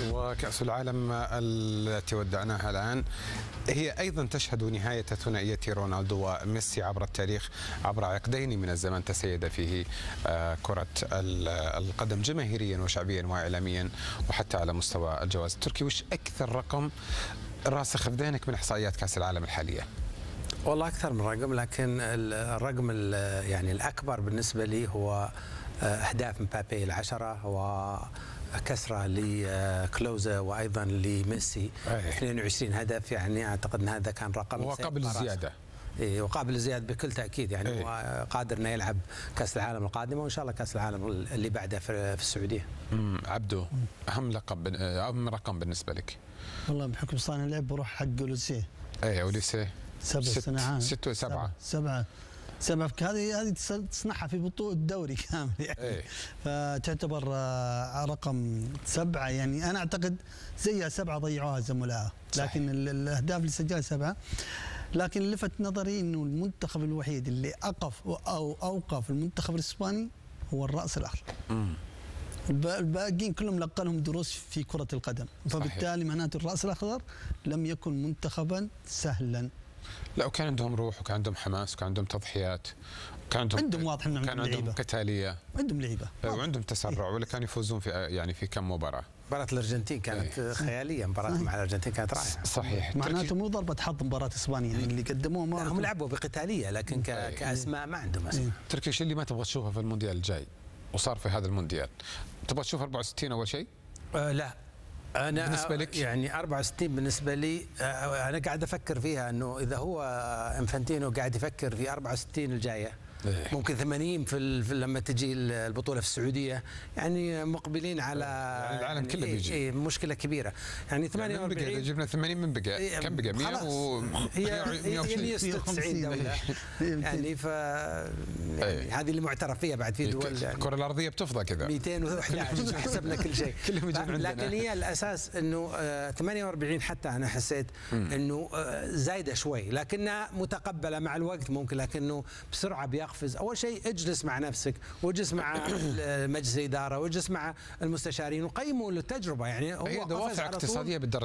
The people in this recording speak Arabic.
وكأس العالم التي ودعناها الآن هي أيضا تشهد نهاية ثنائية رونالدو وميسي عبر التاريخ، عبر عقدين من الزمن تسيد فيه كرة القدم جماهيريا وشعبيا وإعلاميا وحتى على مستوى الجوائز التركي. وش أكثر رقم راسخ في ذهنك من إحصائيات كأس العالم الحالية؟ والله أكثر من رقم، لكن الرقم يعني الأكبر بالنسبة لي هو أهداف مبابي 10 وكسرة لكلوزا وأيضا لميسي 22 هدف. يعني أعتقد أن هذا كان رقم وقابل الزيادة. وقابل الزيادة بكل تأكيد، يعني هو قادر أنه يلعب كأس العالم القادمة وإن شاء الله كأس العالم اللي بعده في السعودية. عبدو، أهم رقم بالنسبة لك؟ والله بحكم صانع اللعب بروح حق أوليسيه. أوليسيه 7 سنوات. 6 و7 7 هذه تصنعها في بطولة الدوري كامل يعني. فتعتبر رقم 7. يعني أنا أعتقد زيها 7 ضيعوها زملائها، لكن الأهداف اللي سجلها 7. لكن لفت نظري إنه المنتخب الوحيد اللي أوقف المنتخب الإسباني هو الرأس الأخضر. الباقيين كلهم لقى لهم دروس في كرة القدم، فبالتالي معناته الرأس الأخضر لم يكن منتخبا سهلا. لا، وكان عندهم روح وكان عندهم حماس وكان عندهم تضحيات، عندهم واضح انهم كان عندهم قتاليه، عندهم لعيبه وعندهم تسرع، ولا كانوا يفوزون في كم مباراه. مباراة الارجنتين كانت خياليه، مباراة مع الارجنتين كانت رائعه. صحيح. معناته مو ضربه حظ مباراة اسبانيا يعني اللي قدموه. هم لعبوا بقتاليه، لكن كاسماء ما عندهم اسماء. تركي، ايش اللي ما تبغى تشوفه في المونديال الجاي وصار في هذا المونديال؟ تبغى تشوف 64 اول شيء؟ لا، أنا بالنسبة لك؟ يعني 64 بالنسبة لي أنا قاعد أفكر فيها، أنه إذا هو إنفانتينو قاعد يفكر في 64 الجاية ممكن 80 لما تجي البطولة في السعودية، يعني مقبلين على يعني العالم كله بيجي. مشكلة كبيرة. يعني 48 يعني جبنا 80 من بقى كم بقى؟ 100 هي 196 دولة يعني يعني هذه اللي معترف فيها بعد في دول يعني الكرة الأرضية بتفضى كذا 211 حسبنا كل شيء. لكن هي الأساس أنه 48 حتى أنا حسيت أنه زايدة شوي، لكنها متقبلة مع الوقت ممكن، لكنه بسرعة بيقفز. أول شيء اجلس مع نفسك واجلس مع مجلس الإدارة واجلس مع المستشارين وقيموا التجربة. يعني هو هي دوافع اقتصادية بالدرجة